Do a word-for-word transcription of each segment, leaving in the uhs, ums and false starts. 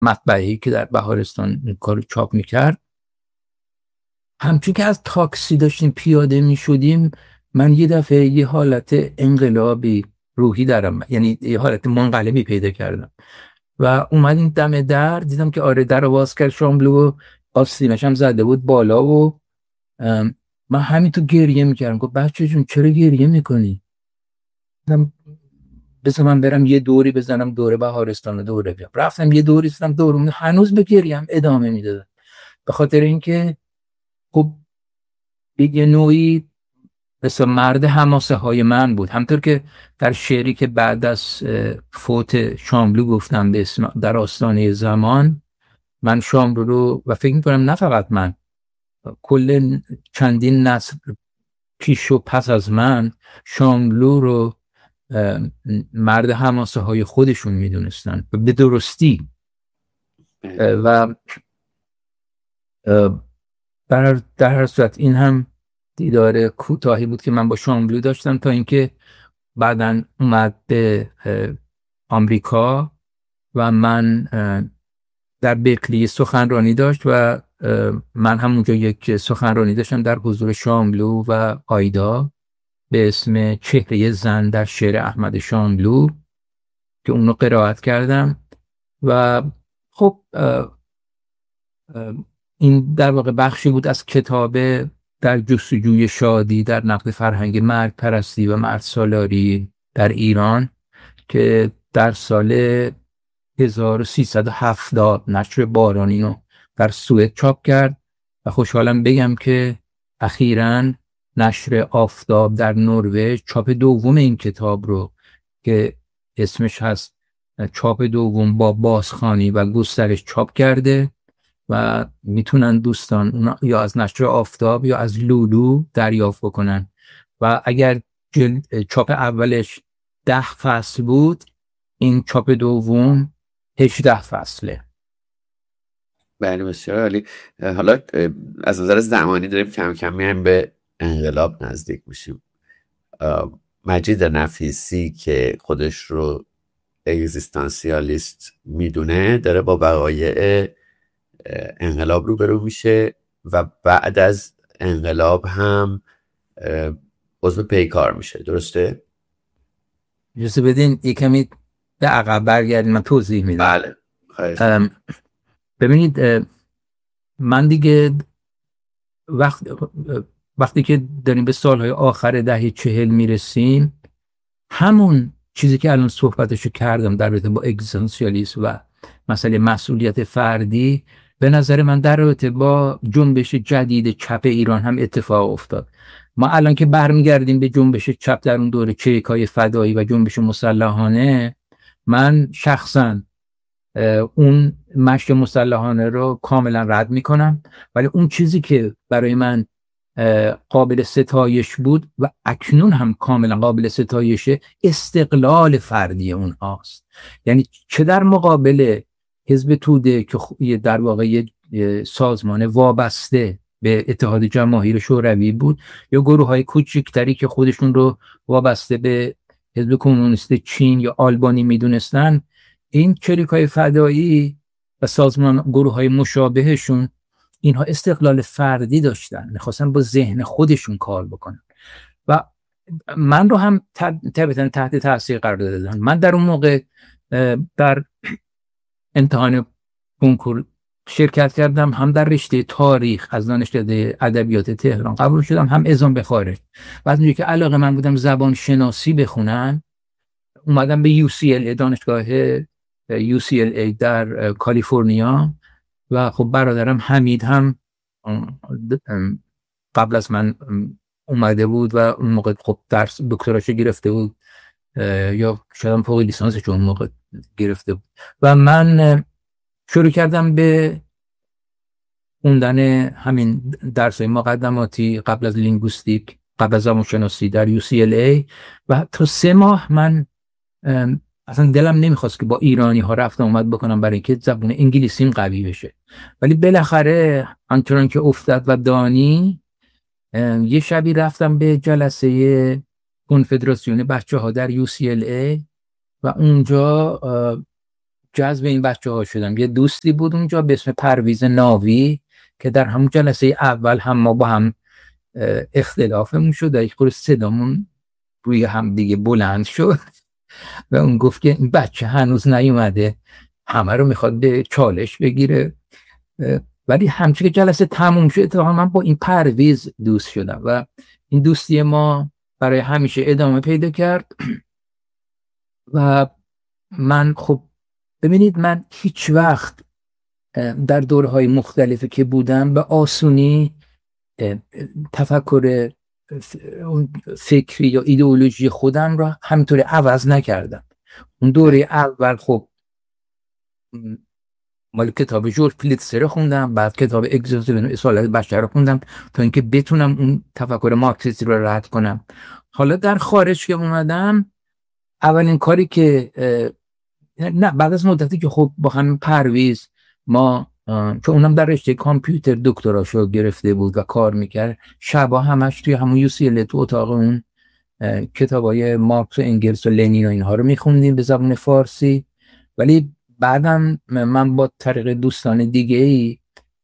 مطبعه‌ای که در بهارستان این کارو چاپ میکرد. همچون که از تاکسی داشتیم پیاده میشدیم، من یه دفعه یه حالت انقلابی روحی دارم، یعنی یه حالت منقلبی پیدا کردم و اومدیم دم در، دیدم که آره در باز کرد شاملو، آستینش هم زده بود بالا و من همین تو گریه میکردم. گفت بچه جون چرا گریه میکنی؟ دیدم بذار من برم یه دوری بزنم دوره بهارستان و دوره بیام. رفتم یه دوری زدم دورم، هنوز به گریم ادامه میدادم، به خاطر اینکه خب یه نوعی مثل مرد حماسه های من بود. همطور که در شعری که بعد از فوت شاملو گفتم به اسم در آستانه زمان، من شاملو رو و فکر میکنم نه فقط من، کل چندین نسل پیش و پس از من شاملو رو مرد حماسه های خودشون میدونستن به درستی. و در در هر صورت این هم دیدار کوتاهی بود که من با شاملو داشتم، تا اینکه بعدن اومد به آمریکا و من در برکلی سخنرانی داشت و من هم اونجا یک سخنرانی داشتم در حضور شاملو و آیدا به اسم چهره زن در شعر احمد شاملو که اونو قرائت کردم. و خب این در واقع بخشی بود از کتاب در جستجوی شادی در نقد فرهنگ مرد پرستی و مرد سالاری در ایران که در سال هزار و سیصد و هفتاد نشر بارانینو در سوئد چاپ کرد و خوشحالم بگم که اخیراً نشر آفتاب در نروژ چاپ دوم این کتاب رو که اسمش هست چاپ دوم با بازخوانی و گسترش چاپ کرده و میتونن دوستان یا از نشر آفتاب یا از لولو دریافت بکنن. و اگر چاپ اولش ده فصل بود، این چاپ دوم هجده فصله. بله بسیار عالی. حالا از نظر زمانی داریم کم کم میایم به انقلاب نزدیک میشیم. مجید نفیسی که خودش رو اگزیستانسیالیست میدونه داره با وقایع انقلاب روبرو میشه و بعد از انقلاب هم عضو پیکار میشه، درسته؟ اجازه بدین یک کمی به عقب برگردیم، من توضیح میدم. بله خواهش. ببینید من دیگه وقت وقتی که داریم به سالهای آخر دهه چهل میرسیم، همون چیزی که الان صحبتشو کردم در رابطه با اگزیستانسیالیسم و مسئله مسئولیت فردی، به نظر من در رابطه با جنبش جدید چپ ایران هم اتفاق افتاد. ما الان که برمیگردیم به جنبش چپ در اون دوره چریکای فدایی و جنبش مسلحانه، من شخصا اون مشی مسلحانه رو کاملا رد میکنم، ولی اون چیزی که برای من قابل ستایش بود و اکنون هم کاملا قابل ستایشه، استقلال فردی اونهاست. یعنی چه در مقابل حزب توده که در واقع سازمان وابسته به اتحاد جماهیر شوروی بود، یا گروه های کوچکتری که خودشون رو وابسته به حزب کمونیست چین یا آلبانی میدونستن، این چریکای فدایی و سازمان گروه های مشابهشون اینها استقلال فردی داشتن، میخواستن با ذهن خودشون کار بکنن و من رو هم طبعا تحت تاثیر قرار دادن. من در اون موقع در امتحان کنکور شرکت کردم، هم در رشته تاریخ از دانشکده ادبیات تهران قبول شدم، هم اعزام به خارج. بعد اینجوری که علاقه من بودم زبان شناسی بخونم، اومدم به یو سی ال ای، دانشگاه یو سی ال ای در کالیفرنیا و خب برادرم حمید هم قبل از من اومده بود و اون موقع خب درس دکتراشو گرفته بود یا شاید فوق لیسانسش اون موقع گرفته بود و من شروع کردم به خوندن همین درس‌های مقدماتی قبل از لینگویستیک، قبل از زبانشناسی در یو سی ال ای و تا سه ماه من اصلا دلم نمیخواست که با ایرانی ها رفتم اومد بکنم برای اینکه زبان انگلیسیم قوی بشه. ولی بالاخره آنچنان که افتاد و دانی، یه شبی رفتم به جلسه کنفدراسیون بچه ها در یو سی ال ای و اونجا جذب این بچه ها شدم. یه دوستی بود اونجا به اسم پرویز ناوی که در همون جلسه اول هم ما با هم اختلافمون شد، در یک خورده صدامون روی هم دیگه بلند شد و اون گفت که این بچه هنوز نیومده، همه رو میخواد به چالش بگیره. ولی همچه که جلسه تموم شد اتفاقا من با این پرویز دوست شدم و این دوستی ما برای همیشه ادامه پیدا کرد. و من خب ببینید من هیچ وقت در دورهای مختلفی که بودم به آسونی تفکر فکری یا ایدئولوژی خودم را همینطوری عوض نکردم. اون دوره اول خب مال کتاب جورج پلیتسر خوندم، بعد کتاب اگزیستانس اصالت بشر رو خوندم تا اینکه بتونم اون تفکر مارکسیستی رو رد کنم. حالا در خارج که اومدم اولین کاری که نه بعد از مدتی که خب با همین پرویز ما چون اونم در رشته کامپیوتر دکتراشو گرفته بود و کار میکرد، شبا همش توی همون یو سی ال تو اتاق اون کتابای مارکس و انگلس و لنین و اینها رو میخوندیم به زبان فارسی. ولی بعدم من با طریق دوستان دیگه ای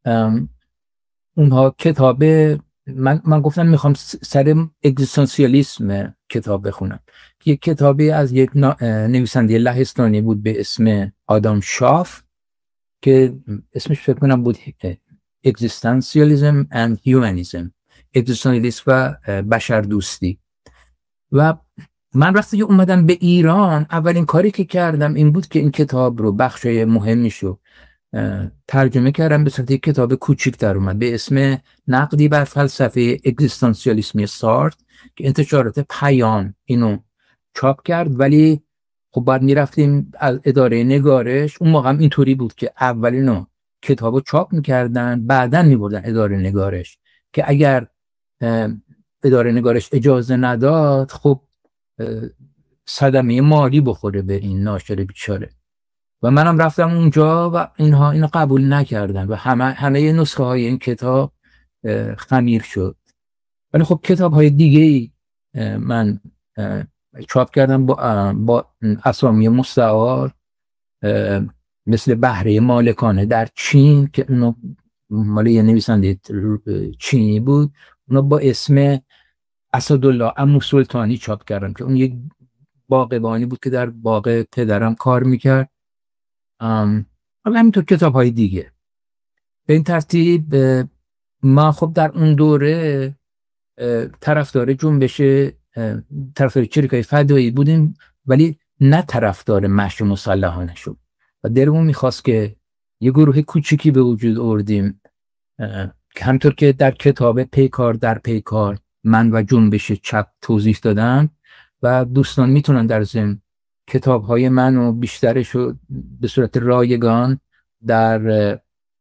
اونها کتاب من, من گفتم میخوام سر اگزیستانسیالیسم کتاب بخونم. یک کتابی از یک نویسنده لهستانی بود به اسم آدام شاف که اسمش فکر کنم بود Existentialism and Humanism، اگزیستانسیالیسم و بشر دوستی. و من وقتی که اومدم به ایران اولین کاری که کردم این بود که این کتاب رو بخشای مهمیشو ترجمه کردم به صورت یک کتاب کوچیک در اومد به اسم نقدی بر فلسفه اگزیستانسیالیسم سارتر که انتشارات پیام اینو چاپ کرد. ولی خب بعد میرفتیم از اداره نگارش، اون موقع هم اینطوری بود که اولینو کتابو چاپ میکردن بعدن میبردن اداره نگارش که اگر اداره نگارش اجازه نداد خب صدمه مالی بخوره به این ناشر بیچاره. و منم رفتم اونجا و اینها اینو قبول نکردن و همه همه نسخه های این کتاب خمیر شد. ولی خب کتاب های دیگه ای من چاپ کردم با, با اسامی مستعار مثل بهره مالکانه در چین که اونو مال یه نویسنده چینی بود، اونو با اسم اسدالله عمو سلطانی چاپ کردم که اون یک باغبانی بود که در باغ پدرم کار میکرد. همینطور کتاب های دیگه. به این ترتیب ما خب در اون دوره طرفدار جنبش طرفدار چریکای فدایی بودیم ولی نه طرفدار مشی مسلحانه شد و دلمون میخواست که یه گروه کوچیکی به وجود آوردیم که همطور که در کتاب پیکار در پیکار من و جنبش چپ توضیح دادم و دوستان میتونن در ضمن کتاب‌های من و بیشترش رو به صورت رایگان در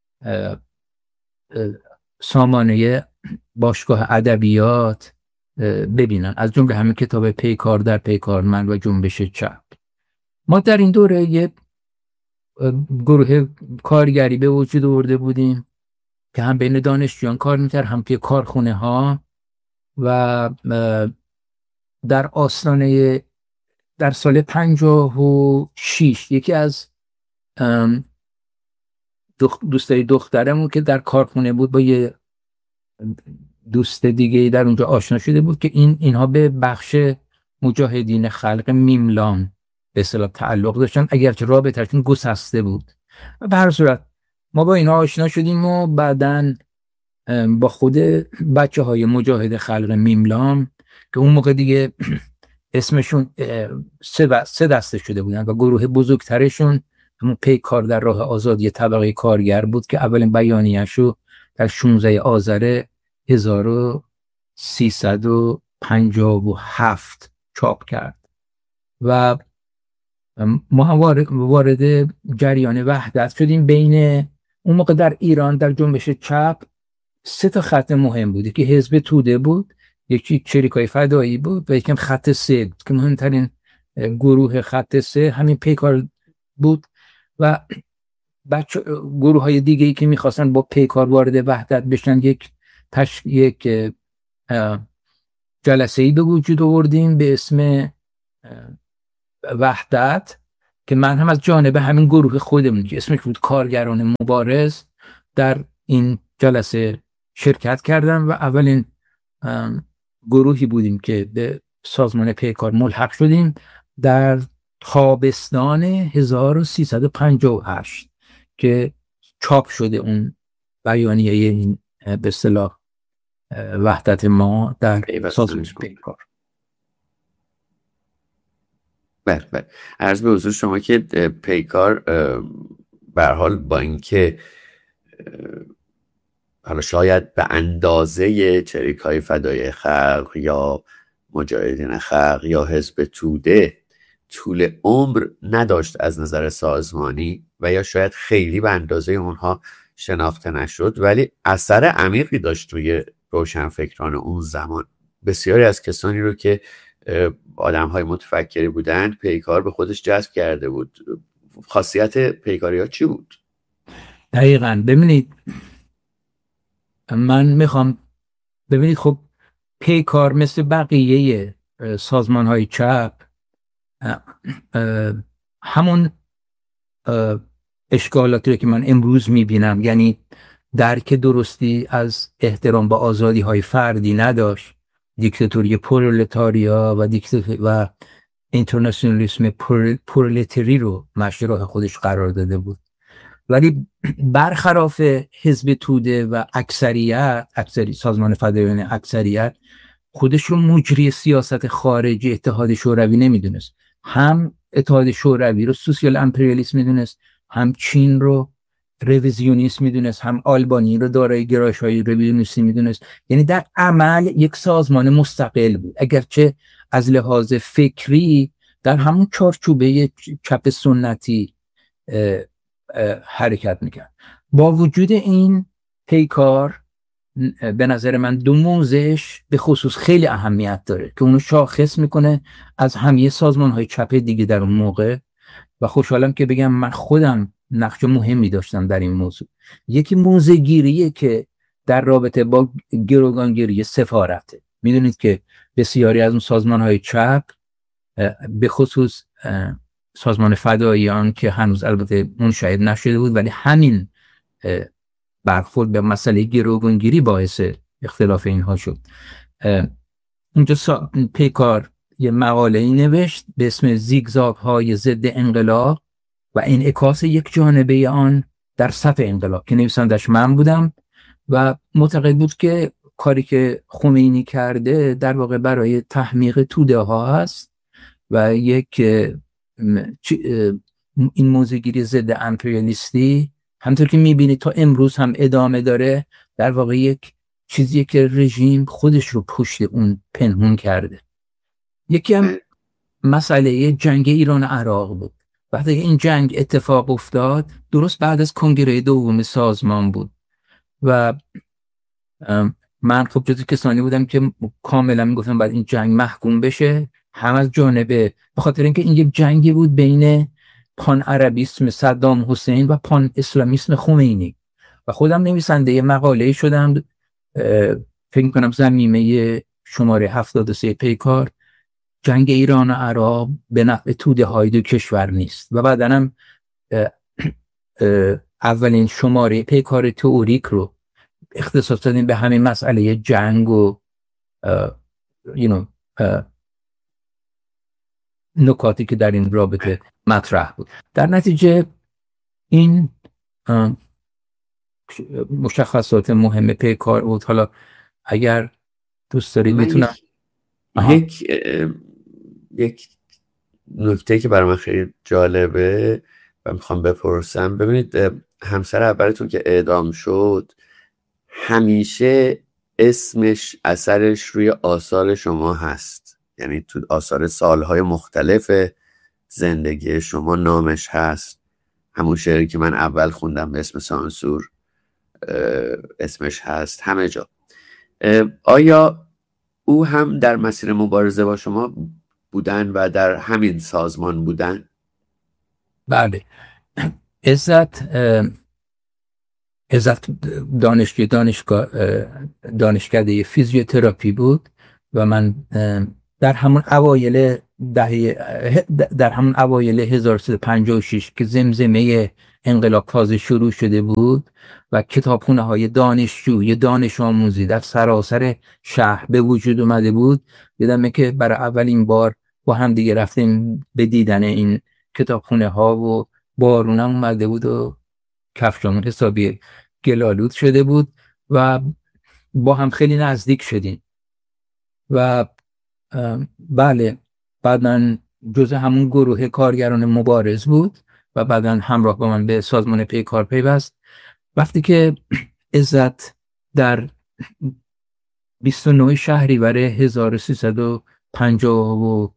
سامانه باشگاه ادبیات ببینن، از جمله همین کتاب پیکار در پیکار من و جنبش چپ. ما در این دوره یه گروه کارگری به وجود آورده بودیم که هم بین دانشجویان کار می‌کرد هم توی کارخونه ها و در آستانه در سال پنجاه و شش یکی از دوستای دخترمون که در کارخونه بود با یه دوست دیگه در اونجا آشنا شده بود که این اینها به بخش مجاهدین خلق میملان به اصطلاح تعلق داشتن، اگرچه رابطه‌شون گسسته بود. و به هر صورت ما با اینها آشنا شدیم و بعداً با خود بچه های مجاهد خلق میملان که اون موقع دیگه اسمشون سه, سه دسته شده بودن و گروه بزرگترشون همون پیکار در راه آزادی طبقه کارگر بود که اولین بیانیه‌شو در شانزده آذر هزار و سیصد و پنجاه و هفت چاپ کرد و ما هم وارد جریان وحدت شدیم. بین اون موقع در ایران در جنبش چپ سه تا خط مهم بود، یکی حزب توده بود، یکی چریکای فدایی بود و یکی خط سه بود که مهمترین گروه خط سه همین پیکار بود و بچه گروه های دیگه ای که میخواستن با پیکار وارد وحدت بشن یک تش... یک جلسه ای به وجود آوردیم به اسم وحدت که من هم از جانب همین گروه خودمون که اسمش بود کارگران مبارز در این جلسه شرکت کردم و اولین گروهی بودیم که به سازمان پیکار ملحق شدیم در تابستان هزار و سیصد و پنجاه و هشت که چاپ شده اون بیانیه این به اصطلاح وحدت ما در سازمان پیکار. بله بله عرض به حضور شما که پیکار به هر حال با اینکه حالا شاید به اندازه چریک‌های فدای خلق یا مجاهدین خلق یا حزب توده طول عمر نداشت از نظر سازمانی و یا شاید خیلی به اندازه اونها شناخته نشد، ولی اثر عمیقی داشت توی روشنفکران اون زمان. بسیاری از کسانی رو که آدم‌های متفکری بودند پیکار به خودش جذب کرده بود. خاصیت پیکاری‌ها چی بود؟ دقیقاً. ببینید من میخوام ببینید خب پیکار مثل بقیه سازمان‌های چپ همون اشکالاتی رو که من امروز میبینم، یعنی درک درستی از احترام به آزادی‌های فردی نداشت، دیکتاتوری پرولتاریا و دیکتاتوری و اینترنشنالیسم پرولتری رو مشی راه خودش قرار داده بود. ولی برخلاف حزب توده و اکثریت اکثری سازمان فدایان اکثریت خودش رو مجری سیاست خارجی اتحاد شوروی نمیدونست، هم اتحاد شوروی رو سوسیال امپریالیسم میدونست، هم چین رو رویزیونیسم میدونست، هم آلبانی رو دارای گرایش‌های رویزیونیستی میدونست. یعنی در عمل یک سازمان مستقل بود، اگرچه از لحاظ فکری در همون چارچوبه چپ سنتی اه اه حرکت میکرد. با وجود این پیکار به نظر من دو موضعش به خصوص خیلی اهمیت داره که اونو شاخص میکنه از همه سازمان های چپ دیگه در اون موقع و خوشحالم که بگم من خودم نقش مهمی داشتم در این موضوع. یکی موضع گیریه که در رابطه با گروگانگیری سفارته. میدونید که بسیاری از اون سازمان های چپ به خصوص سازمان فداییان که هنوز البته منشأ نشده بود ولی همین برخورد به مسئله گروگانگیری باعث اختلاف اینها شد. اونجا سا... پیکار یه مقاله‌ای نوشت به اسم زیگزاگ های ضد انقلاب و انعکاس یک جانبه آن در صف انقلاب که نویسندش من بودم و معتقد بود که کاری که خمینی کرده در واقع برای تحمیق توده ها هست و یک این موضوعگیری ضد امپریالیستی همطور که میبینید تا امروز هم ادامه داره، در واقع یک چیزیه که رژیم خودش رو پشت اون پنهون کرده. یکی هم مسئله جنگ ایران و عراق بود. وقتی این جنگ اتفاق افتاد درست بعد از کنگره دوم سازمان بود و من خب جزو کسانی بودم که کاملا میگفتم باید این جنگ محکوم بشه، هم از جانب به خاطر اینکه این یک جنگی بود بین پان عربیسم صدام حسین و پان اسلامیسم خمینی و خودم نویسنده یه مقاله شدم، فکر میکنم ضمیمه شماره هفتاد و سه پیکار، جنگ ایران و عراق به نفع توده های دو کشور نیست. و بعدنم اولین شماره پیکار تئوریک رو اختصاص دادیم به همین مسئله جنگ و you know, نکاتی که در این رابطه مطرح بود. در نتیجه این مشخصات مهم پیکار بود. حالا اگر دوست دارید میتونم یک یک نکته که برای من خیلی جالبه و میخوام بپرسم. ببینید همسر اولتون که اعدام شد همیشه اسمش اثرش روی آثار شما هست، یعنی تو آثار سالهای مختلف زندگی شما نامش هست. همون شعری که من اول خوندم به اسم سانسور اسمش هست همه جا. آیا او هم در مسیر مبارزه با شما بودن و در همین سازمان بودن؟ بله. عزت عزت دانشگاه دانشگاه دانشکده فیزیوتراپی بود و من در همون اوایل دهه در همون اوایل هزار و سیصد و پنجاه و شش که زمزمه انقلاب تازه شروع شده بود و کتابخونه های دانشجوی دانش آموزی در سراسر شهر به وجود اومده بود، دیدم که برای اولین بار با هم دیگه رفتیم به دیدن این کتابخونه ها و بارون هم اومده بود و کفشامون حسابی گلالود شده بود و با هم خیلی نزدیک شدیم و بله بعدن جزء همون گروه کارگران مبارز بود و بعدن همراه با من به سازمان پیکار پیوست. وقتی که عزت در بیست و نه شهریور هزار و سیصد و پنجاه و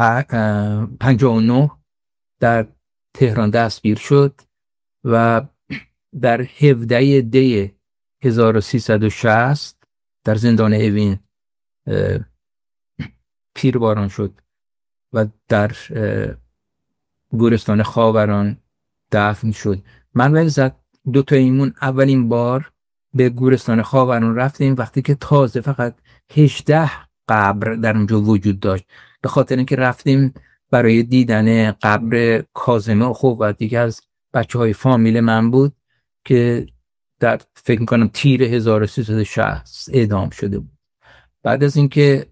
نه در تهران دستگیر شد و در هفده دی هزار و سیصد و شصت در زندان اوین پیرباران شد و در گورستان خاوران دفن شد. من و عزت دو تا ایمون اولین بار به گورستان خاوران رفتیم وقتی که تازه فقط هجده قبر در اونجا وجود داشت، به خاطر اینکه رفتیم برای دیدن قبر کاظمه اخوت، دیگه از بچه های فامیل من بود که در فکر میکنم تیر هزار و سیصد و شصت اعدام شده بود. بعد از اینکه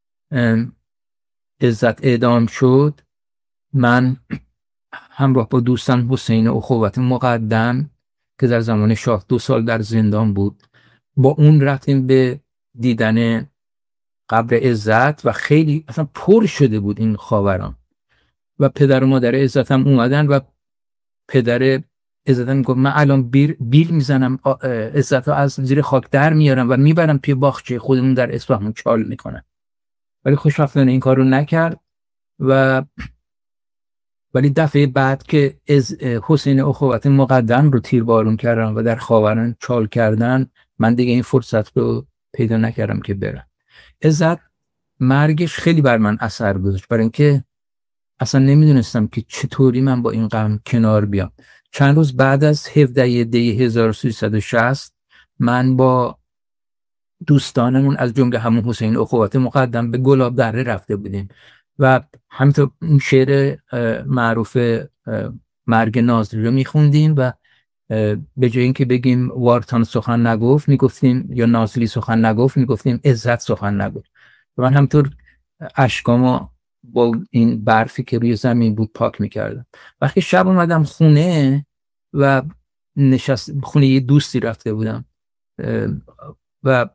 عزت اعدام شد، من همراه با دوستم حسین اخوت مقدم که در زمان شاه دو سال در زندان بود، با اون رفتیم به دیدن قبر عزت و خیلی اصلا پر شده بود این خاوران و پدر و مادر عزت هم اومدن و پدر عزت هم گفت من الان بیل, بیل میزنم عزت رو از زیر خاک در میارم و میبرم توی باغچه خودمون در اصفهان چال میکنم، ولی خوشبختانه این کار رو نکرد و ولی دفعه بعد که از حسین اخوت مقدم رو تیربارون کردن و در خاوران چال کردن، من دیگه این فرصت رو پیدا نکردم که برم. عزت مرگش خیلی بر من اثر گذاشت، برای اینکه اصلا نمیدونستم که چطوری من با این غم کنار بیام. چند روز بعد از هفده دی هزار و سیصد و شصت من با دوستانمون از جمله همون حسین اخوت مقدم به گلاب دره رفته بودیم و همینطور اون شعر معروف مرگ ناظری رو میخوندیم و به جای اینکه بگیم وارتان سخن نگفت میگفتیم یا ناظری سخن نگفت میگفتیم عزت سخن نگفت و من همینطور اشکامو با این برفی که روی زمین بود پاک میکردم. وقتی شب اومدم خونه و نشست خونه یه دوستی رفته بودم و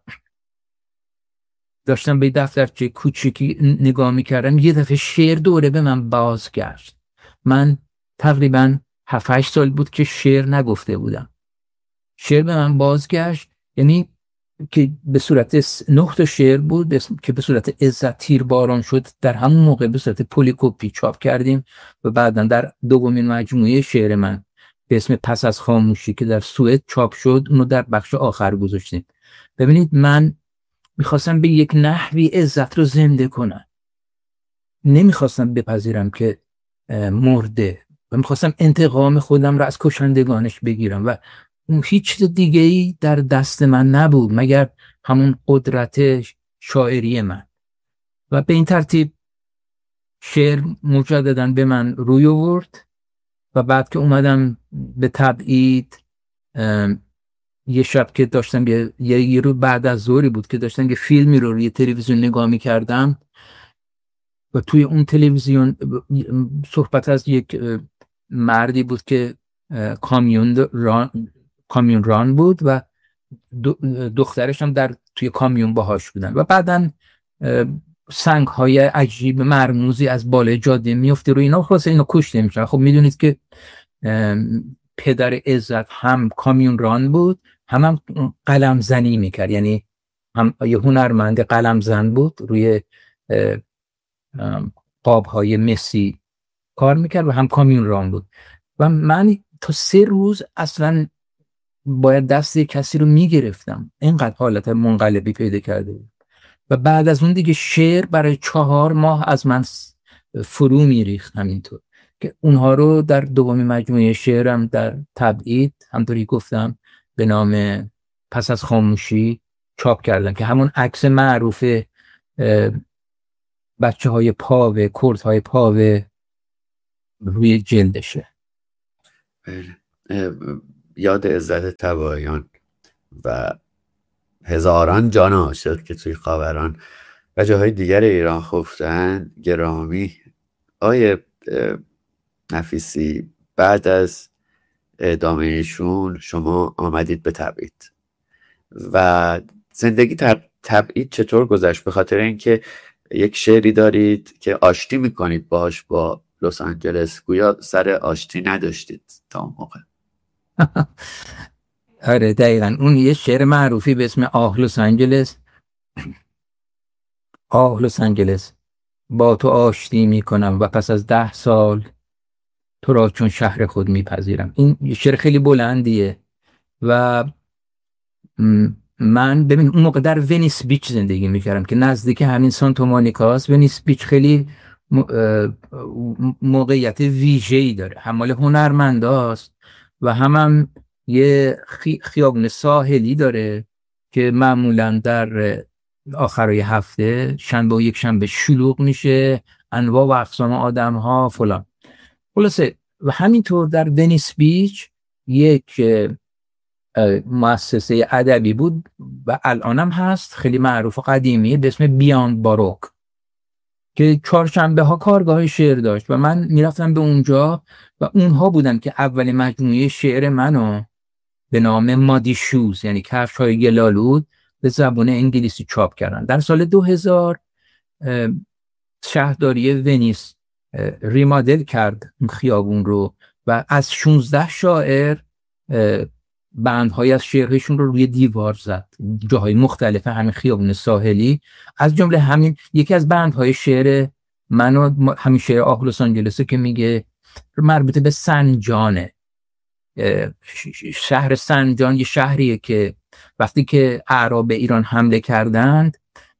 داشتم به دفترچه کوچیکی نگاه میکردم، یه دفعه شعر دوره به من بازگشت. من تقریبا هفت هشت سال بود که شعر نگفته بودم. شعر به من بازگشت، یعنی که به صورت نه تا شعر بود که به صورت عزت تیرباران شد، در همون موقع به صورت پلیکوپی چاپ کردیم و بعداً در دومین مجموعه شعر من به اسم پس از خاموشی که در سوئد چاپ شد اونو در بخش آخر گذاشتیم. ببینید من میخواستم به یک نحوی عزت رو زنده کنم، نمیخواستم بپذیرم که مرده و میخواستم انتقام خودم رو از کشندگانش بگیرم و هیچ چیز دیگه ای در دست من نبود مگر همون قدرت شاعری من و به این ترتیب شعر مجدداً به من روی آورد و بعد که اومدم به تبعید، یه شب که داشتم یه, یه رو بعد از ظهری بود که داشتم یه فیلمی رو روی تلویزیون نگاه می‌کردم و توی اون تلویزیون صحبت از یک مردی بود که کامیون ران کامیون ران بود و دخترش هم در توی کامیون باهاش بودن و بعدن سنگ های عجیب مرموزی از بالای جاده میفته روی اینا، خلاص اینا کشته میشن. خب میدونید که پدر عزت هم کامیون ران بود، هم هم قلم زنی میکرد، یعنی هم یه هنرمند قلم زن بود، روی قاب های مسی کار میکرد و هم کامیون ران بود و من تا سه روز اصلا باید دست کسی رو میگرفتم، اینقدر حالت منقلبی پیدا کرده بود. و بعد از اون دیگه شعر برای چهار ماه از من فرو میریخت، همینطور که اونها رو در دومی مجموعه شعرم در تبعید همطوری گفتم به نام پس از خاموشی چاپ کردم که همون عکس معروف بچه های پاوه، کرد های پاوه روی جلدشه. بله. یاد عزت تبایان و هزاران جان عاشق که توی خاوران و جاهای دیگر ایران خفتن گرامی. آیه نفیسی، بعد از اعدامشون شما آمدید به تبعید و زندگی در تبعید چطور گذشت؟ به خاطر اینکه یک شعری دارید که آشتی میکنید باش با لس آنجلس، گویا سر آشتی نداشتید تا اون موقع. آره دقیقا. اون یه شعر معروفی به اسم آه لس آنجلس، آه لس آنجلس با تو آشتی میکنم و پس از ده سال تو را چون شهر خود میپذیرم. این یه شعر خیلی بلندیه و من ببین اون موقع در ونیس بیچ زندگی میکردم که نزدیک همین سانتا مونیکاست. ونیس بیچ خیلی موقعیت ویژه‌ای داره، همال هنرمنداست و هم هم یه خی... خیابون ساحلی داره که معمولا در آخرای هفته شنبه و یک شنبه شلوغ میشه، انواع و اقسام آدم ها فلان. خلاصه و همینطور در ونیس بیچ یک مؤسسه ادبی بود و الانم هست، خیلی معروف و قدیمی، به اسم بیاند باروک که چهارشنبه ها کارگاه شعر داشت و من میرفتم به اونجا و اونها بودن که اول مجموعه شعر منو به نام مادی شوز یعنی کفش های گلالود به زبان انگلیسی چاپ کردن. در سال دو هزار شهرداری ونیس ریمادل کرد این خیابون رو و از شانزده شاعر بندهای از شعرهشون رو روی دیوار زد جاهای مختلف همین خیابون ساحلی، از جمله همین یکی از بندهای شعر من و همین شعر آه لس آنجلس که میگه مربوط به سنجانه. شهر سنجان یه شهریه که وقتی که اعراب ایران حمله کردند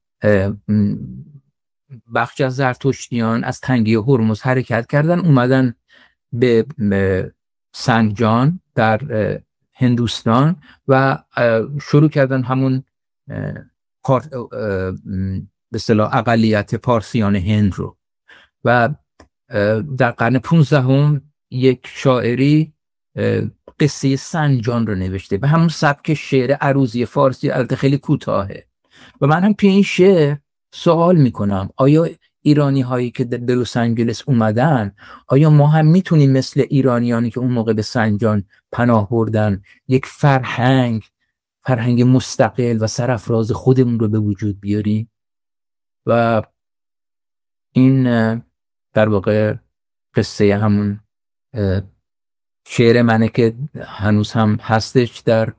بخش از زرتشتیان از تنگه هرمز حرکت کردن، اومدن به سنجان در هندوستان و شروع کردن همون پار... به اصطلاح اقلیت پارسیان هند رو. و در قرن پونزدهم یک شاعری قصه سنجان رو نوشته به همون سبک شعر عروضی فارسی، البته خیلی کوتاهه. و من هم توی این شعر سوال میکنم آیا ایرانی هایی که به لس آنجلس اومدن، آیا ما هم میتونیم مثل ایرانیانی که اون موقع به سنجان پناه بردن یک فرهنگ فرهنگ مستقل و سرافراز خودمون رو به وجود بیاریم؟ و این در واقع قصه همون شعر منه که هنوز هم هستش در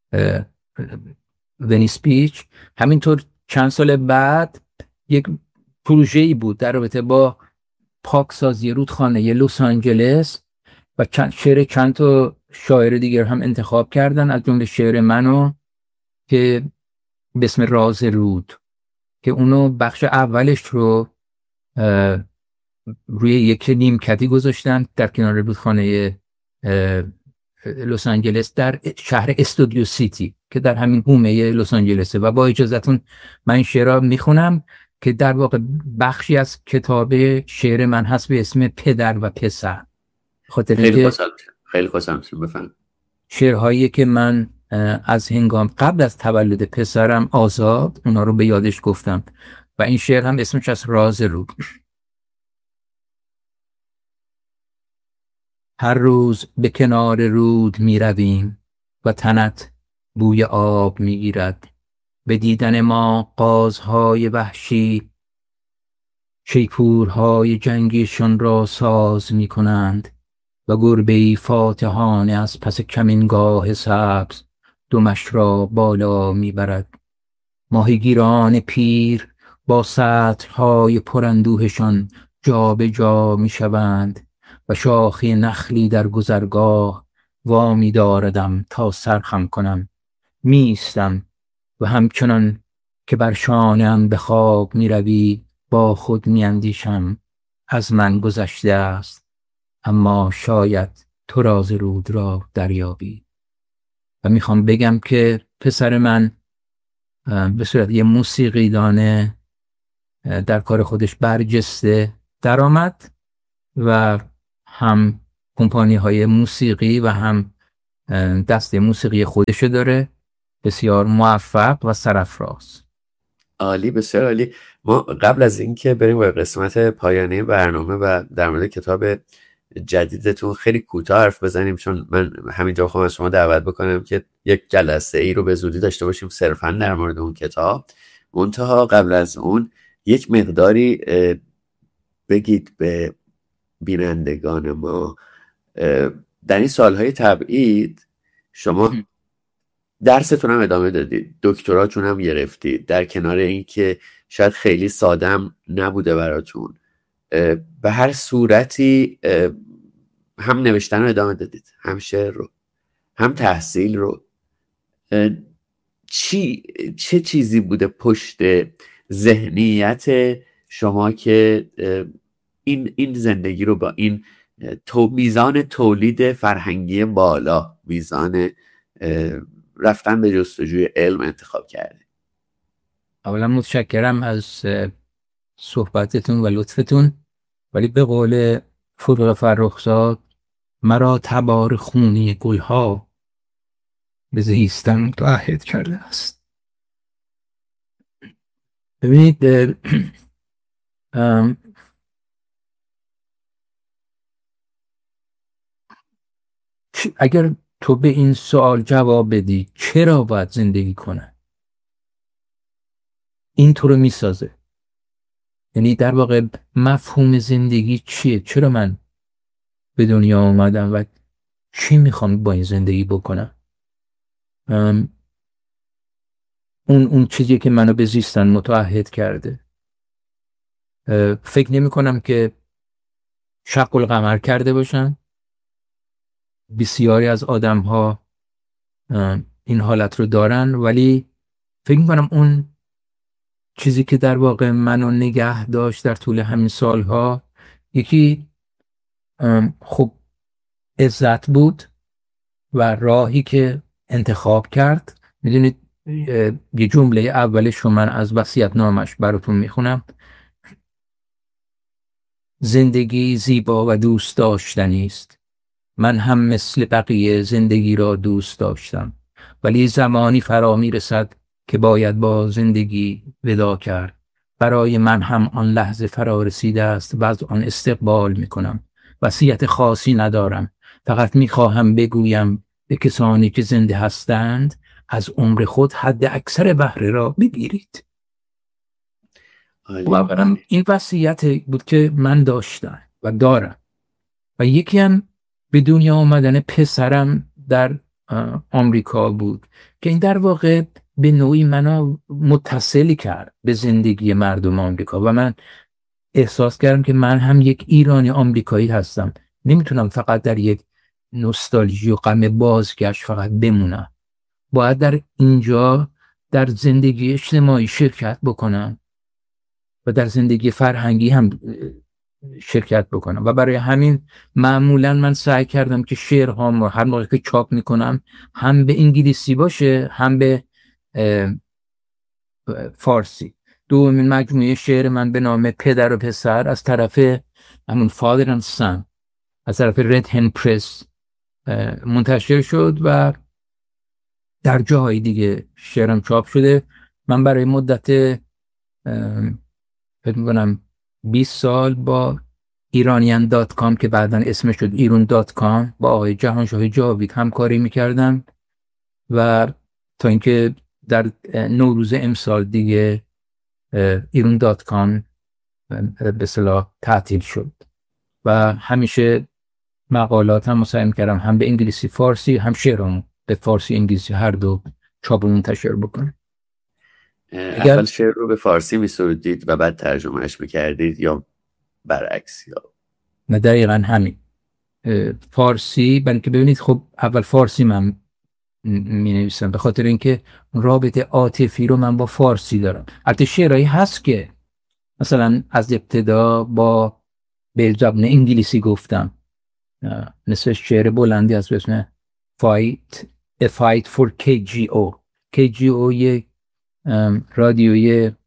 ونیس بیچ. همینطور چند سال بعد یک پروژه‌ای بود در رابطه با پاکسازی رودخانه لس آنجلس و چند شعر چند تا شاعر دیگر هم انتخاب کردن، از جمله شعر منو که به اسم راز رود که اونو بخش اولش رو روی یک نیمکتی گذاشتن در کنار رودخانه لس آنجلس در شهر استودیو سیتی که در همین حومه لس آنجلسه. و با اجازهتون من این شعر را میخونم که در واقع بخشی از کتاب شعر من هست به اسم پدر و پسر. خیلی خوشم خیلی خوشم بفهم. شعرهایی که من از هنگام قبل از تولد پسرم آزاد اونا رو به یادش گفتم و این شعر هم اسمش از راز رود. هر روز به کنار رود می رویم و تنت بوی آب می گیرد. به دیدن ما قازهای وحشی شیپورهای جنگیشان را ساز می کنند و گربه‌ای فاتحانه از پس کمینگاه سبز دمش را بالا می برد. ماهیگیران پیر با سطرهای پراندوهشان جا به جا می شوند و شاخه نخلی در گذرگاه وامی داردم تا سرخم کنم. میستم و همچنان که بر شانه‌ام به خواب می روی با خود می اندیشم از من گذشته است، اما شاید تو راز رود را دریابی. و میخوام بگم که پسر من به صورت یه موسیقی دانه در کار خودش برجسته درآمد و هم کمپانی های موسیقی و هم دسته موسیقی خودشو داره، بسیار موفق و سرافراز. عالی، بسیار عالی. ما قبل از اینکه بریم به قسمت پایانی برنامه و در مورد کتاب جدیدتون خیلی کوتاه حرف بزنیم، چون من همینجا خواهم از شما دعوت بکنم که یک جلسه ای رو به زودی داشته باشیم صرفا در مورد اون کتاب. منتها قبل از اون یک مقداری بگید به بینندگان ما، در این سالهای تبعید شما درستون هم ادامه دادید، دکتراتون هم گرفتید، در کنار این که شاید خیلی سادم نبوده براتون، به هر صورتی هم نوشتن رو ادامه دادید، هم شعر رو، هم تحصیل رو. چی چه چیزی بوده پشت ذهنیت شما که این این زندگی رو با این تو میزان تولید فرهنگی بالا، میزان رفتن به جستجوی علم انتخاب کرده؟ اولا متشکرم از صحبتتون و لطفتون، ولی به قول فروغ فرخزاد مرا تبار خونی گلها به زیستن متعهد کرده است. ببینید اگر تو به این سوال جواب بدی چرا باید زندگی کنه، این تو رو میسازه. یعنی در واقع مفهوم زندگی چیه؟ چرا من به دنیا اومدم و چی میخوام با این زندگی بکنم؟ اون اون چیزی که منو به زیستن متعهد کرده. فکر نمی کنم که شق القمر کرده باشن. بسیاری از آدم ها این حالت رو دارن، ولی فکر می کنم اون چیزی که در واقع منو نگه داشت در طول همین سالها، یکی خب عزت بود و راهی که انتخاب کرد. میدونید یه جمله اولش رو من از وصیت‌نامش براتون میخونم: زندگی زیبا و دوست داشتنی است. من هم مثل بقیه زندگی را دوست داشتم، ولی زمانی فرا میرسد که باید با زندگی ودا کرد. برای من هم آن لحظه فرا رسیده است و از آن استقبال میکنم. وصیت خاصی ندارم، فقط میخواهم بگویم به کسانی که زنده هستند از عمر خود حد اکثر بهره را بگیرید. و برام این وصیت بود که من داشتم و دارم. و یکی هم به دنیا آمدن پسرم در آمریکا بود که این در واقع به نوعی منو متصل کرد به زندگی مردم آمریکا و من احساس کردم که من هم یک ایرانی آمریکایی هستم. نمیتونم فقط در یک نوستالژی و غم بازگشت فقط بمونم. باید در اینجا در زندگی اجتماعی شرکت بکنم و در زندگی فرهنگی هم شرکت بکنم. و برای همین معمولا من سعی کردم که شعرهام رو هر موقع که چاپ میکنم هم به انگلیسی باشه هم به فارسی. دومین مجموعه شعر من به نام پدر و پسر از طرف همون Father and Son از طرف رد هن پرس منتشر شد و در جاهای دیگه شعرم چاپ شده. من برای مدت فکر می‌کنم بیست سال با ایرانیان دات کام که بعداً اسمش شد ایرون دات کام با آقای جهانشاه جاوید همکاری می‌کردم و تا اینکه در نوروز امسال دیگه ایرون دات کام به اصطلاح تعطیل شد و همیشه مقالات هم سعی می‌کردم هم به انگلیسی فارسی هم شعرام به فارسی انگلیسی هر دو چاپ منتشر بکنم. اول شعر رو به فارسی می‌سرودید و بعد ترجمهش می‌کردید یا برعکس؟ یا نه دقیقاً همین فارسی، بلکه ببینید خب اول فارسی من می‌نویسم به خاطر اینکه رابطه عاطفی رو من با فارسی دارم. البته شعرهایی هست که مثلا از ابتدا با به زبان انگلیسی گفتم، مثل شعر بلندی از اسم Fight A Fight for کی جی او. کی جی او یک رادیوی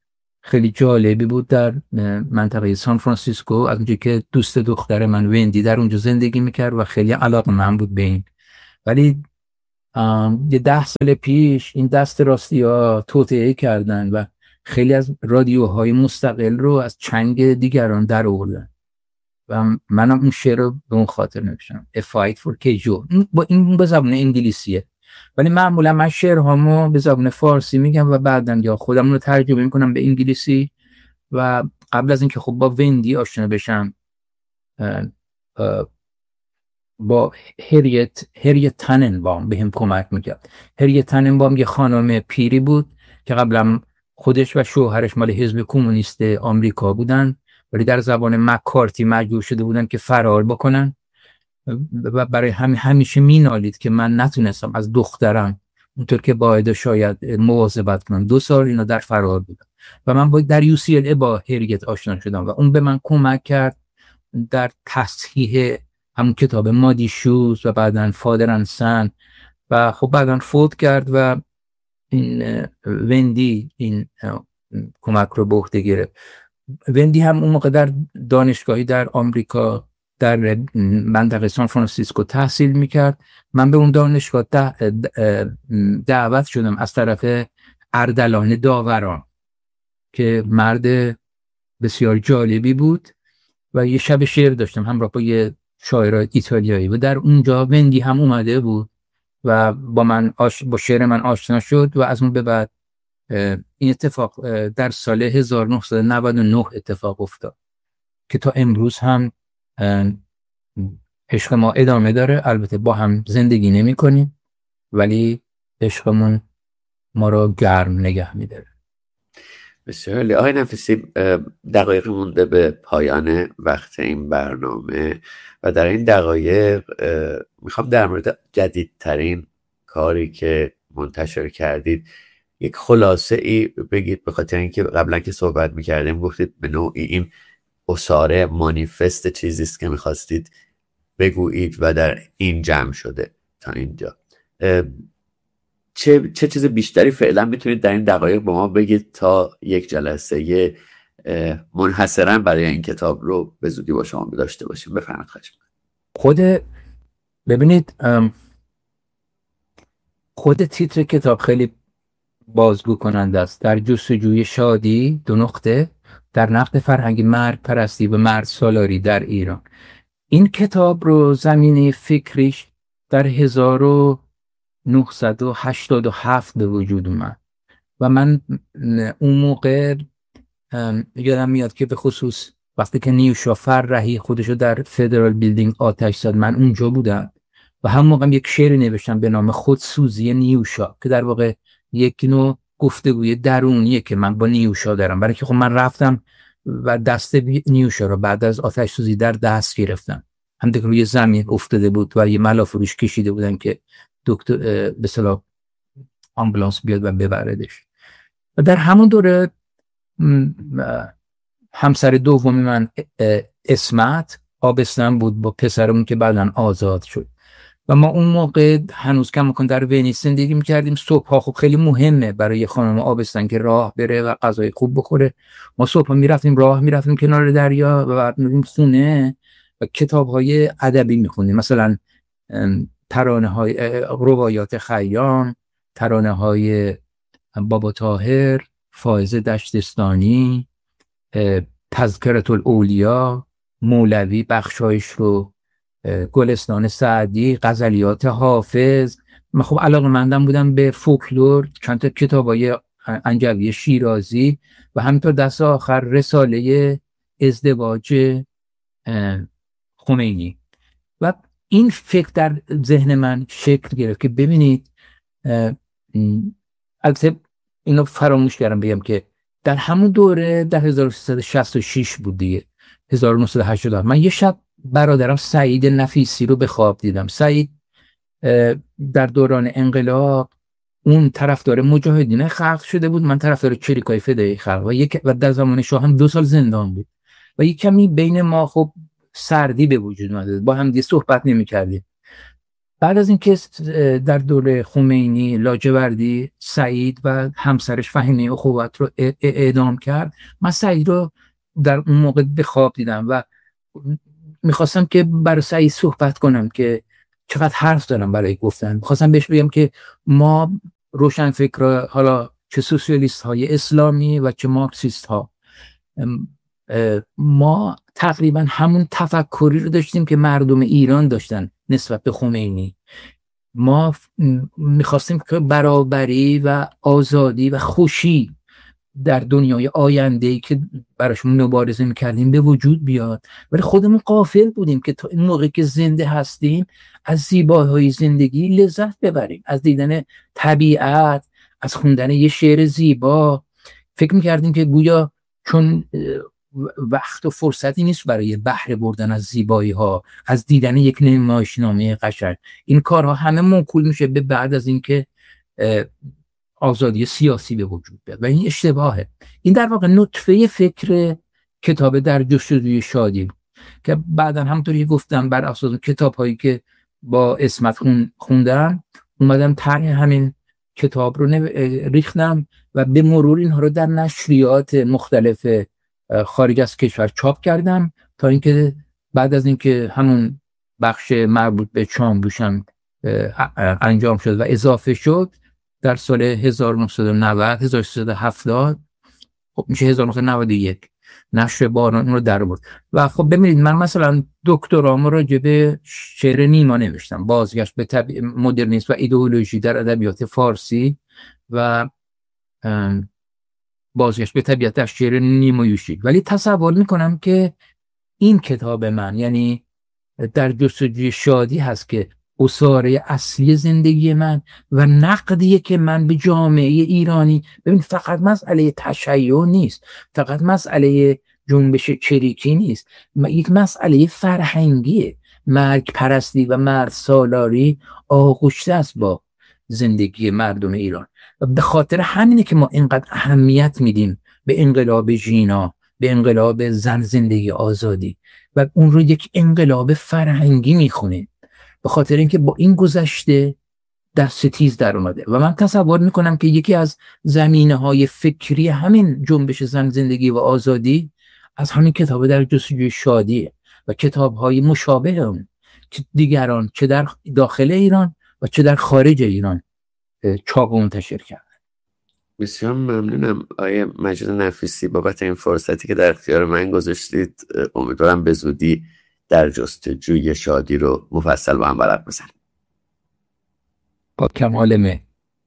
خیلی جالبی بود در منطقه سان فرانسیسکو، از اونجایی که دوست دختر من وندی در اونجا زندگی میکرد و خیلی علاقه‌مند بود به این. ولی یه ده سال پیش این دست راستی ها توطئه کردن و خیلی از رادیوهای مستقل رو از چنگ دیگران در آوردن و منم اون شعر رو به اون خاطر نوشتم A Fight for Keijo. با این به زبان انگلیسیه، ولی معمولا من شعرهامو به زبان فارسی میگم و بعدن یا خودم رو ترجمه میکنم به انگلیسی. و قبل از اینکه خب با وندی آشنا بشم اه اه با هریت هریت تننبام بهم کمک میکرد. هریت تننبام یه خانم پیری بود که قبلا خودش و شوهرش مال حزب کمونیست آمریکا بودن، ولی در زبان مکارتی مجبور شده بودن که فرار بکنن و برای همین همیشه مینالید که من نتونستم از دخترم اونطور که باید شاید مواظبت کنم. دو سال اینا در فرار بودن و من با در یو سی ال ای با هریت آشنا شدم و اون به من کمک کرد در تصحیح همون کتاب مادی شوز و بعدن فادر اند سن. و خب بعدن فوت کرد و این وندی این کمک رو به عهده گرفت. وندی هم اون موقع در دانشگاهی در آمریکا در منطقه سان فرانسیسکو تحصیل میکرد. من به اون دانشگاه دعوت شدم از طرف اردلان داوران که مرد بسیار جالبی بود و یه شب شعر داشتم همراه با یه شاعر ایتالیایی و در اونجا وندی هم اومده بود و با من آش... با شعر من آشنا شد و از اون به بعد این اتفاق در سال هزار و نهصد و نود و نه اتفاق افتاد که تا امروز هم عشق ما ادامه داره. البته با هم زندگی نمی کنیم ولی عشقمون ما را گرم نگه می داره. بسیار آقای نفیسی، دقایق مونده به پایان وقت این برنامه و در این دقایق میخوام در مورد جدیدترین کاری که منتشر کردید یک خلاصه ای بگید، به خاطر اینکه قبلا که صحبت میکردیم گفتید به نوعی این اساره مانیفست چیزیست که میخواستید بگویید و در این جمع شده تا اینجا. چه چه چیز بیشتری فعلا میتونید در این دقایق با ما بگید تا یک جلسه منحصرا برای این کتاب رو به زودی با شما داشته باشیم؟ بفرمایید. خواهش می‌کنم. خود ببینید خود تیتر کتاب خیلی بازگو کننده است. در جستجوی شادی دو نقطه در نقد فرهنگ مرد پرستی و مرد سالاری در ایران. این کتاب رو زمینه فکریش در هزار و نهصد و هشتاد و هفت به وجود اومد و من اون موقع یادم میاد که به خصوص وقتی که نیوشا فرحی خودشو در فدرال بیلدینگ آتش زد من اونجا بودم و هم موقع یک شعر نوشتم به نام خودسوزی نیوشا که در واقع یک نوع گفتگوی درونیه که من با نیوشا دارم، برای که خب من رفتم و دست نیوشا رو بعد از آتش سوزی در دست گرفتم. هم دیگه روی زمین افتاده بود و یه ملافه روش کشیده بودن که دکتر به اصطلاح آمبولانس بیاد و ببردش. و در همون دوره همسر دومی من اسمت آبستن بود با پسرمون که بعداً آزاد شد و ما اون موقع هنوز کم کن در ونیز زندگی می‌کردیم. صبح‌ها خب خیلی مهمه برای خانم آبستن که راه بره و غذای خوب بخوره. ما صبح‌ها میرفتیم راه میرفتیم کنار دریا و بعد میریم خونه و کتاب‌های ادبی می‌خوندیم، مثلا ترانه‌های روایات خیام، ترانه‌های بابا طاهر، فائز دشتستانی، تذکرة الاولیا، مولوی بخشایش رو، گلستان سعدی، غزلیات حافظ. من خب علاقه‌مندم بودم به فولکلور، چند تا کتابای انجوی شیرازی و همینطور دست آخر رساله ازدواج خمینی. و این فکر در ذهن من شکل گرفت که ببینید، البته اینو فراموش کردم بگم که در همون دوره در هزار و سیصد و شصت و شش بود دیگه، هزار و نهصد و هشتاد و هفت، من یه شب برادرم سعید نفیسی رو به خواب دیدم. سعید در دوران انقلاب اون طرفدار مجاهدین خلق شده بود، من طرفدار چریکای فدایی خلق و یک و در زمان شاه هم دو سال زندان بود و یک کمی بین ما خب سردی به وجود اومده، با هم دیگه صحبت نمی‌کردیم. بعد از اینکه در دوره خمینی لاجوردی سعید و همسرش فهیمه اخوت رو اعدام کرد، من سعید رو در اون موقع به خواب دیدم و میخواستم که برای سعید صحبت کنم که چقدر حرف دارم برای گفتن. میخواستم بهش بگم که ما روشنفکرها، حالا چه سوسیالیست های اسلامی و چه مارکسیست ها، ما تقریبا همون تفکری رو داشتیم که مردم ایران داشتن نسبت به خمینی. ما میخواستیم که برابری و آزادی و خوشی در دنیای آینده‌ای که براشون مبارزه میکردیم به وجود بیاد، ولی خودمون غافل بودیم که تا این موقع که زنده هستیم از زیباهای زندگی لذت ببریم، از دیدن طبیعت، از خوندن یه شعر زیبا. فکر میکردیم که گویا چون وقت و فرصتی نیست برای بهره بردن از زیبایی ها، از دیدن یک نمایشنامه قشنگ، این کارها همه موکول میشه به بعد از اینکه آزادی سیاسی به وجود بیاد و این اشتباهه. این در واقع نطفه فکر کتاب در جستجوی شادی که بعداً همونطوری گفتم بر اساس کتاب هایی که با اسمت خوندم اومدم طرح همین کتاب رو ریختم و به مرور اینها رو در نشریات مختلف خارج از کشور چاپ کردم تا اینکه بعد از اینکه همون بخش مربوط به چامبوشم انجام شد و اضافه شد در سال هزار و نهصد و نود هزار و سیصد و هفتاد، خب میشه هزار و نهصد و نود و یک نشر باران رو در آورد. و خب ببینید من مثلا دکترامو راجع به شعر نیما نوشتم، بازگشت به طبیع مدرنیسم و ایدئولوژی در ادبیات فارسی و بازگشت به طبیعت در شعر نیما یوشی. ولی تصور میکنم که این کتاب من، یعنی در جستجوی شادی، هست که اساره اصلی زندگی من و نقدیه که من به جامعه ایرانی، ببین فقط مسئله تشیع نیست، فقط مسئله جنبش چریکی نیست، یک مسئله فرهنگیه. مرگ پرستی و مرد سالاری آغشته است با زندگی مردم ایران و به خاطر همینه که ما اینقدر اهمیت میدیم به انقلاب ژینا، به انقلاب زن زندگی آزادی و اون رو یک انقلاب فرهنگی میخونیم، به خاطر اینکه با این گذشته دست تیز در اومده. و من تصور میکنم که یکی از زمینه‌های فکری همین جنبش زن زندگی و آزادی از همین کتاب در جستجوی شادیه و کتاب‌های مشابه اون که دیگران چه در داخل ایران و چه در خارج ایران چاپ و منتشر کرد. بسیار ممنونم آقای مجید نفیسی بابت این فرصتی که در اختیار من گذاشتید. امیدوارم به زودی در جستجوی شادی رو مفصل با هم ورق بزنیم. با کمال میل.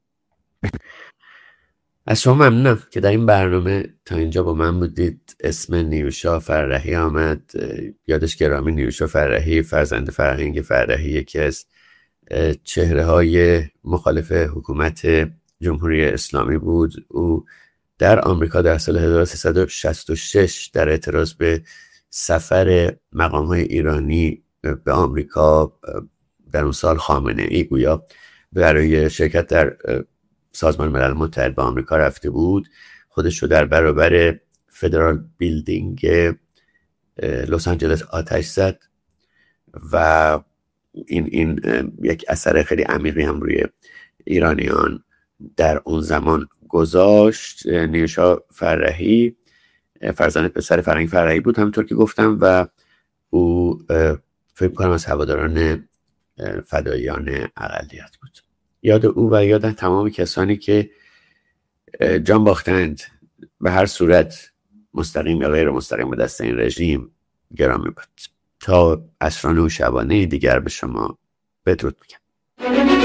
از شما ممنونم که در این برنامه تا اینجا با من بودید. اسم نیوشا فرحی آمد، یادش گرامی. نیوشا فرحی فرزند فرهنگ فرحی یکی از چهره های مخالف حکومت جمهوری اسلامی بود. او در آمریکا در سال هزار و سیصد و شصت و شش در اعتراض به سفر مقام‌های ایرانی به آمریکا در اون سال خامنه‌ای گویا برای شرکت در سازمان ملل متحد به آمریکا رفته بود، خودش رو در برابر فدرال بیلدینگ لس آنجلس آتش زد و این این یک اثر خیلی عمیقی هم روی ایرانیان در اون زمان گذاشت. نیوشا فرحی فرزند پسر فرهنگ فرحی بود همونطور که گفتم و او فکر کنم از هواداران فداییان اقلیت بود. یاد او و یاد تمام کسانی که جان باختند به هر صورت مستقیم یا غیر مستقیم به دست این رژیم گرامی بود. تا عصرانه و شبانه دیگر به شما بدرود میگم.